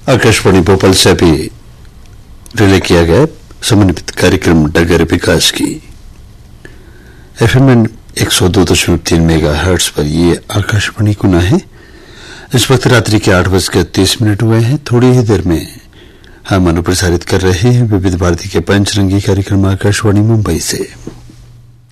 आकाशवाणी भोपाल से अभी रिले किया गया समन्वित कार्यक्रम डगर विकास की एफएम 102.3 मेगाहर्ट्ज पर। ये आकाशवाणी गुना है। इस वक्त रात्रि के 8:30 हुए हैं। थोड़ी ही देर में हम अनुप्रसारित कर रहे हैं विविध भारती के पंचरंगी कार्यक्रम आकाशवाणी मुंबई से।